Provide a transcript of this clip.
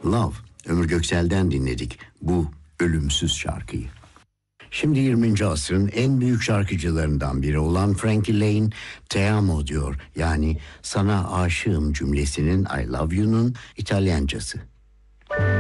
Love, Ömür Göksel'den dinledik bu ölümsüz şarkıyı. Şimdi 20. asrın en büyük şarkıcılarından biri olan Frankie Lane, Te amo diyor. Yani sana aşığım cümlesinin I love you'nun İtalyancası.